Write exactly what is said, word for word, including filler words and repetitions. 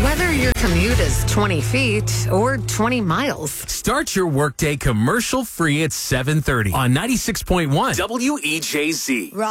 Whether your commute is twenty feet or twenty miles. Start your workday commercial free at seven thirty on ninety-six point one W E J Z.